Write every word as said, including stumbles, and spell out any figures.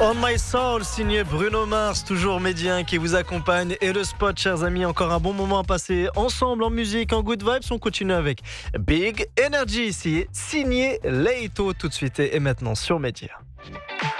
On My Soul, signé Bruno Mars, toujours médien qui vous accompagne. Et le spot, chers amis, encore un bon moment à passer ensemble en musique, en good vibes. On continue avec Big Energy ici, signé Leito tout de suite et maintenant sur Média.